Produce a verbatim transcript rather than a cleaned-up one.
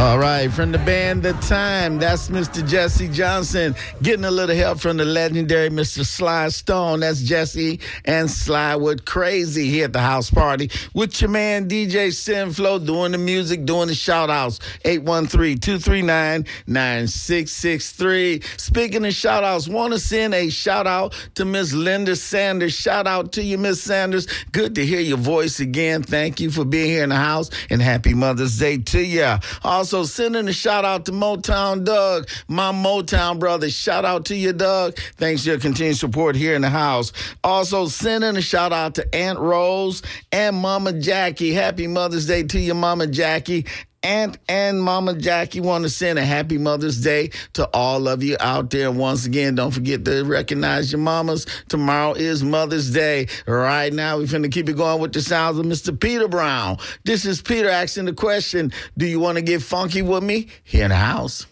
All right, from the band The Time, that's Mister Jesse Johnson. Getting a little help from the legendary Mister Sly Stone. That's Jesse and Sly with Crazy here at the house party with your man D J Sinflow doing the music, doing the shout-outs. eight one three, two three nine, nine six six three. Speaking of shout-outs, want to send a shout-out to Miss Linda Sanders. Shout-out to you, Miss Sanders. Good to hear your voice again. Thank you for being here in the house, and happy Mother's Day to you. Also, sending a shout-out to Motown Doug, my Motown brother. Shout-out to you, Doug. Thanks for your continued support here in the house. Also, sending a shout-out to Aunt Rose and Mama Jackie. Happy Mother's Day to you, Mama Jackie. Aunt and Mama Jackie want to send a happy Mother's Day to all of you out there. Once again, don't forget to recognize your mamas. Tomorrow is Mother's Day. Right now, we're finna keep it going with the sounds of Mister Peter Brown. This is Peter asking the question, do you want to get funky with me? Here in the house.